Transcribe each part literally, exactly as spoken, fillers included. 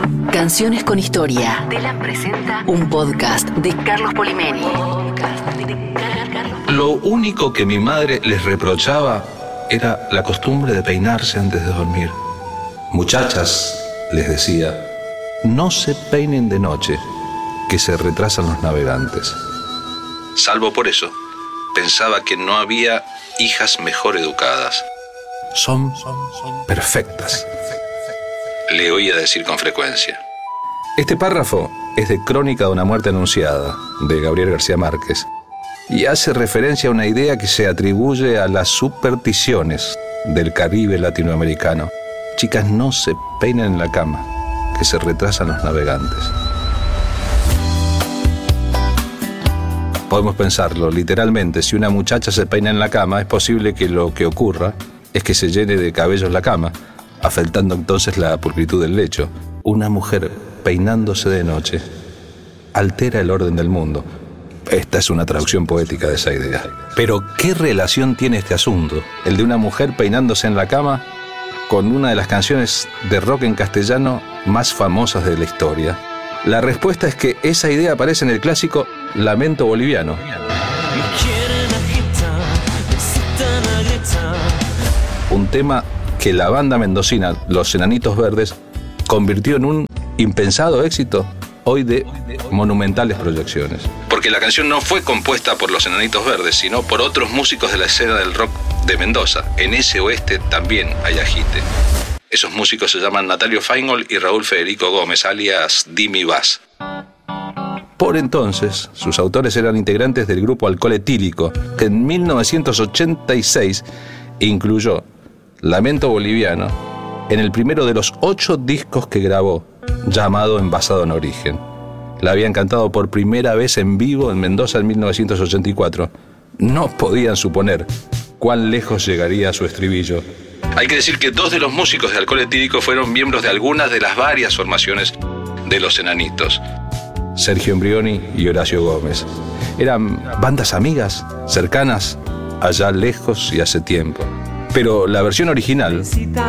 Canciones con Historia. Telam presenta un podcast de Carlos Polimeni. Lo único que mi madre les reprochaba era la costumbre de peinarse antes de dormir. Muchachas, les decía, no se peinen de noche, que se retrasan los navegantes. Salvo por eso, pensaba que no había hijas mejor educadas. Son perfectas, le oía decir con frecuencia. Este párrafo es de Crónica de una muerte anunciada, de Gabriel García Márquez, y hace referencia a una idea que se atribuye a las supersticiones del Caribe latinoamericano. Chicas, no se peinen en la cama, que se retrasan los navegantes. Podemos pensarlo literalmente: si una muchacha se peina en la cama, es posible que lo que ocurra es que se llene de cabellos la cama, afectando entonces la pulcritud del lecho. Una mujer peinándose de noche altera el orden del mundo. Esta es una traducción poética de esa idea. Pero, ¿qué relación tiene este asunto, el de una mujer peinándose en la cama, con una de las canciones de rock en castellano más famosas de la historia? La respuesta es que esa idea aparece en el clásico Lamento Boliviano. Un tema que la banda mendocina Los Enanitos Verdes convirtió en un impensado éxito, hoy de monumentales proyecciones. Porque la canción no fue compuesta por Los Enanitos Verdes, sino por otros músicos de la escena del rock de Mendoza. En ese oeste también hay agite. Esos músicos se llaman Natalio Feingold y Raúl Federico Gómez, alias Dimi Bass. Por entonces, sus autores eran integrantes del grupo Alcohol Etílico, que en mil novecientos ochenta y seis incluyó Lamento Boliviano en el primero de los ocho discos que grabó, llamado Envasado en Origen. La habían cantado por primera vez en vivo en Mendoza en mil novecientos ochenta y cuatro. No podían suponer cuán lejos llegaría su estribillo. Hay que decir que dos de los músicos de Alcohol Etílico fueron miembros de algunas de las varias formaciones de Los Enanitos: Sergio Embrioni y Horacio Gómez. Eran bandas amigas, cercanas, allá lejos y hace tiempo. Pero la versión original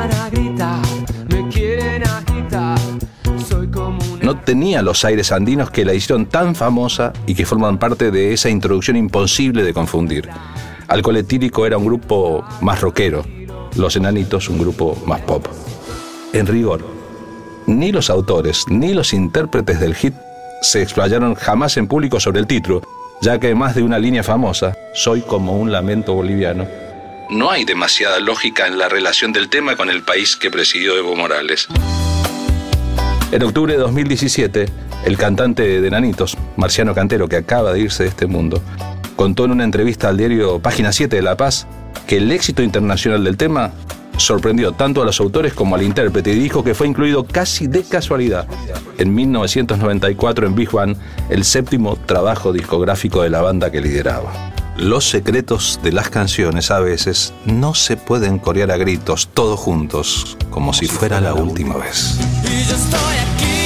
no tenía los aires andinos que la hicieron tan famosa y que forman parte de esa introducción imposible de confundir. Alcohol Etílico era un grupo más rockero, Los Enanitos un grupo más pop. En rigor, ni los autores ni los intérpretes del hit se explayaron jamás en público sobre el título, ya que además de una línea famosa, Soy como un lamento boliviano, no hay demasiada lógica en la relación del tema con el país que presidió Evo Morales. En octubre de dos mil diecisiete, el cantante de Enanitos, Marciano Cantero, que acaba de irse de este mundo, contó en una entrevista al diario Página siete de La Paz que el éxito internacional del tema sorprendió tanto a los autores como al intérprete, y dijo que fue incluido casi de casualidad en mil novecientos noventa y cuatro en Big One, el séptimo trabajo discográfico de la banda que lideraba. Los secretos de las canciones a veces no se pueden corear a gritos, todos juntos, como, como si, si fuera, fuera la última vez. Y yo estoy aquí,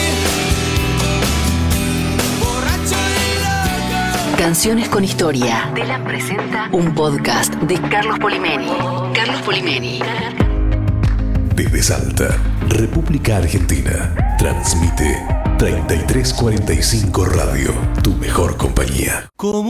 borracho y loco. Canciones con Historia. Telam presenta un podcast de Carlos Polimeni. Carlos Polimeni. Desde Salta, República Argentina, transmite treinta y tres cuarenta y cinco Radio, tu mejor compañía.